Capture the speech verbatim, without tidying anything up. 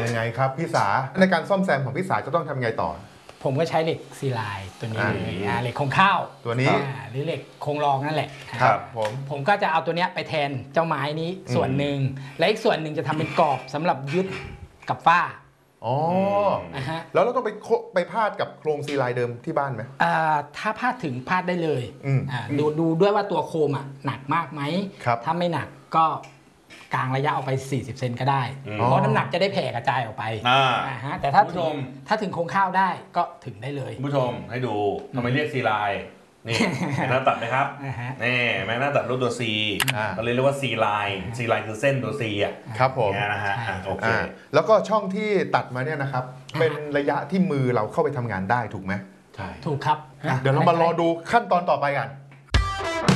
ยังไงครับพี่สาในการซ่อมแซมของพี่สาจะต้องทำไงต่อผมก็ใช้เหล็กซีไลน์ตัวนี้เลยเหล็กคงข้าวตัวนี้หรือเหล็กคงรองนั่นแหละครับผมผมก็จะเอาตัวนี้ไปแทนเจ้าไม้นี้ส่วนหนึ่งและอีกส่วนหนึ่งจะทำเป็นกรอบสำหรับยึดกับฝ้าอ๋อแล้วเราต้องไปไปพาดกับโครงซีไลน์เดิมที่บ้านไหมถ้าพาดถึงพาดได้เลยดูดูด้วยว่าตัวโคมอ่ะหนักมากไหมถ้าไม่หนักก็กลางระยะออกไปสี่สิบเซนก็ได้เพราะน้ำหนักจะได้แผ่กระจายออกไปแต่ถ้าถึงถ้าถึงโครงข้าวได้ก็ถึงได้เลยผู้ชมให้ดูทำไมเรียกซีไลน์นี่แม่หน้าตัดไหมครับนี่แม่หน้าตัดรูปตัว C ก็เลยเรียกว่า C line C line คือเส้นตัว C อ่ะครับผมนะฮะโอเคแล้วก็ช่องที่ตัดมาเนี่ยนะครับเป็นระยะที่มือเราเข้าไปทำงานได้ถูกไหมใช่ถูกครับเดี๋ยวเรามารอดูขั้นตอนต่อไปกัน